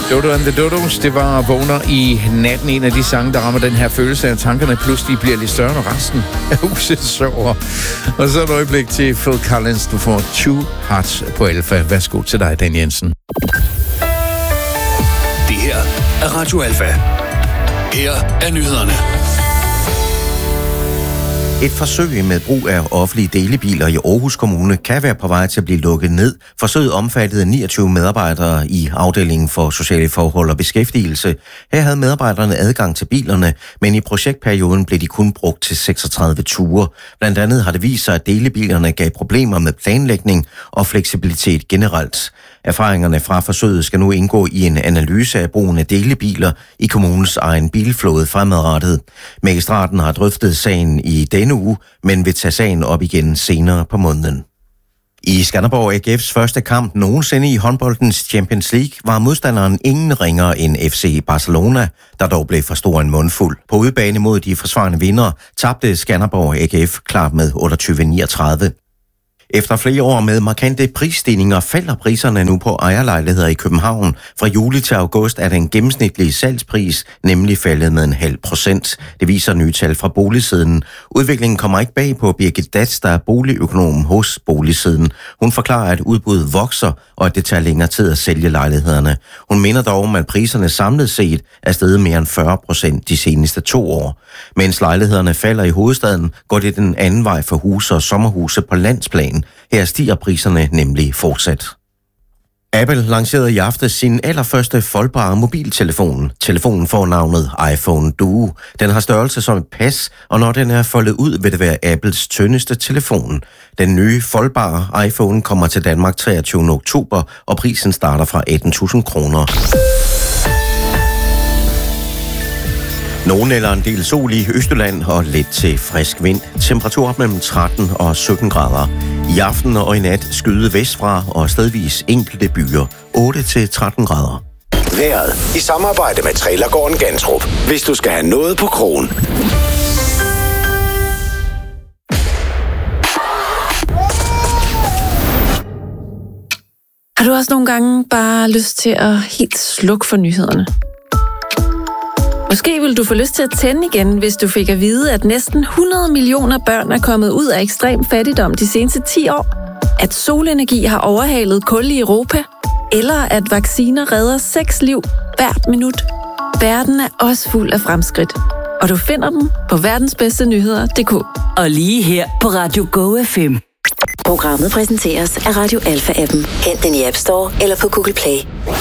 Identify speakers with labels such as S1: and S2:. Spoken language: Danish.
S1: Dodo and the Dodos, det var Vågner i natten, en af de sange, der rammer den her følelse af, at tankerne pludselig bliver lidt større, og resten af huset sover. Og så et øjeblik til Phil Collins, du får Two Hearts på Alfa. Værsgo til dig, Dan Jensen.
S2: Det her er Radio Alfa. Her er nyhederne.
S3: Et forsøg med brug af offentlige delebiler i Aarhus Kommune kan være på vej til at blive lukket ned. Forsøget omfattede 29 medarbejdere i afdelingen for sociale forhold og beskæftigelse. Her havde medarbejderne adgang til bilerne, men i projektperioden blev de kun brugt til 36 ture. Blandt andet har det vist sig, at delebilerne gav problemer med planlægning og fleksibilitet generelt. Erfaringerne fra forsøget skal nu indgå i en analyse af brugen af delebiler i kommunens egen bilflåde fremadrettet. Magistraten har drøftet sagen i denne uge, men vil tage sagen op igen senere på måneden. I Skanderborg AGF's første kamp nogensinde i håndboldens Champions League var modstanderen ingen ringere end FC Barcelona, der dog blev for stor en mundfuld. På udebane mod de forsvarende vindere tabte Skanderborg AGF klart med 28-39. Efter flere år med markante prisstigninger falder priserne nu på ejerlejligheder i København. Fra juli til august er den gennemsnitlige salgspris nemlig faldet med 0,5%. Det viser nye tal fra Boligsiden. Udviklingen kommer ikke bag på Birgit Dats, der er boligøkonom hos Boligsiden. Hun forklarer, at udbuddet vokser, og at det tager længere tid at sælge lejlighederne. Hun mener dog om, at priserne samlet set er steget mere end 40% de seneste 2 år. Mens lejlighederne falder i hovedstaden, går det den anden vej for huse og sommerhuse på landsplan. Her stiger priserne nemlig fortsat. Apple lancerede i aftes sin allerførste foldbare mobiltelefon. Telefonen får navnet iPhone Duo. Den har størrelse som et pas, og når den er foldet ud, vil det være Apples tyndeste telefon. Den nye foldbare iPhone kommer til Danmark 23. oktober, og prisen starter fra 18.000 kroner. Nogen eller en del sol i Østjylland og lidt til frisk vind. Temperatur op mellem 13 og 17 grader. I aften og i nat skyde vestfra og stedvis enkelte byer 8-13 grader.
S2: Vejret i samarbejde med Trailergården Gantrup. Hvis du skal have noget på krogen.
S4: Har du også nogle gange bare lyst til at helt slukke for nyhederne? Måske vil du få lyst til at tænde igen, hvis du fik at vide, at næsten 100 millioner børn er kommet ud af ekstrem fattigdom de seneste 10 år, at solenergi har overhalet kul i Europa, eller at vacciner redder 6 liv hvert minut. Verden er også fuld af fremskridt, og du finder dem på verdensbedstenyheder.dk.
S5: Og lige her på Radio Go FM.
S6: Programmet præsenteres af Radio Alfa-appen. Hent den i App Store eller på Google Play.